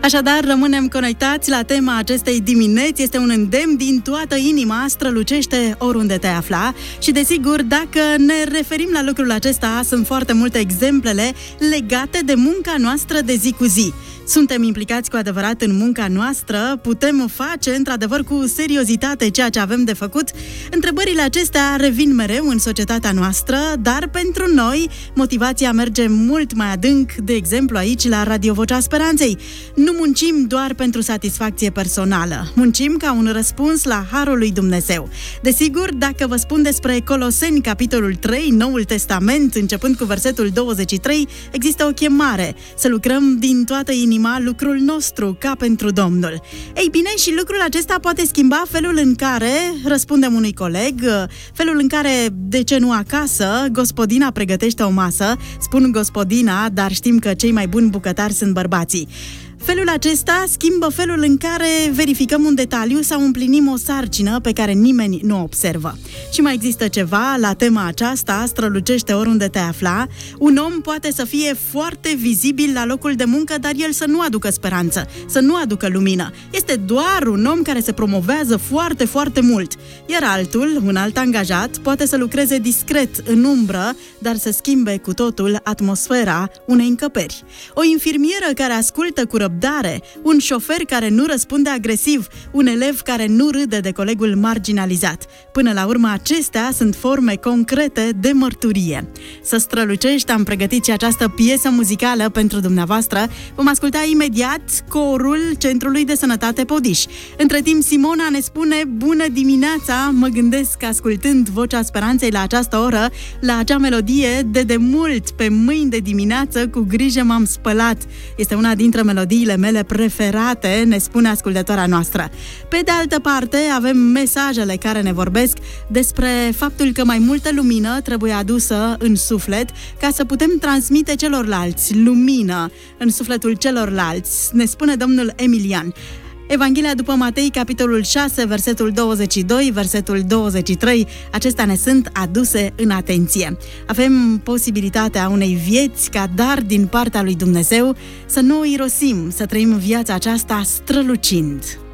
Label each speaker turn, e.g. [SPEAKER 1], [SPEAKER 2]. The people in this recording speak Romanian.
[SPEAKER 1] Așadar, rămânem conectați la tema acestei dimineți. Este un îndemn din toată inima, strălucește oriunde te afla. Și desigur, dacă ne referim la lucrul acesta, sunt foarte multe exemplele legate de munca noastră de zi cu zi. Suntem implicați cu adevărat în munca noastră, putem face într-adevăr cu seriozitate ceea ce avem de făcut. Întrebările acestea revin mereu în societatea noastră, dar pentru noi motivația merge mult mai adânc, de exemplu aici la Radio Vocea Speranței. Nu muncim doar pentru satisfacție personală, muncim ca un răspuns la Harul lui Dumnezeu. Desigur, dacă vă spun despre Coloseni, capitolul 3, Noul Testament, începând cu versetul 23, există o chemare să lucrăm din toată inima lucrul nostru, ca pentru Domnul. Ei bine, și lucrul acesta poate schimba felul în care răspundem unui coleg, felul în care, de ce nu acasă, gospodina pregătește o masă. Spun gospodina, dar știm că cei mai buni bucătari sunt bărbații. Felul acesta schimbă felul în care verificăm un detaliu sau împlinim o sarcină pe care nimeni nu o observă. Și mai există ceva la tema aceasta, strălucește oriunde te afla. Un om poate să fie foarte vizibil la locul de muncă, dar el să nu aducă speranță, să nu aducă lumină. Este doar un om care se promovează foarte, foarte mult. Iar altul, un alt angajat, poate să lucreze discret, în umbră, dar să schimbe cu totul atmosfera unei încăperi. O infirmieră care ascultă cu răbdare, un șofer care nu răspunde agresiv, un elev care nu râde de colegul marginalizat. Până la urmă, acestea sunt forme concrete de mărturie. Să strălucești, am pregătit și această piesă muzicală pentru dumneavoastră. Vom asculta imediat corul Centrului de Sănătate Podiș. Între timp, Simona ne spune: bună dimineața, mă gândesc ascultând Vocea Speranței la această oră, la acea melodie de demult, pe mâini de dimineață, cu grijă m-am spălat. Este una dintre melodiile mele preferate, ne spune ascultătoarea noastră. Pe de altă parte, avem mesajele care ne vorbesc despre faptul că mai multă lumină trebuie adusă în suflet ca să putem transmite celorlalți lumină în sufletul celorlalți, ne spune domnul Emilian. Evanghelia după Matei, capitolul 6, versetul 22, versetul 23, acestea ne sunt aduse în atenție. Avem posibilitatea unei vieți ca dar din partea lui Dumnezeu, să nu o irosim, să trăim viața aceasta strălucind.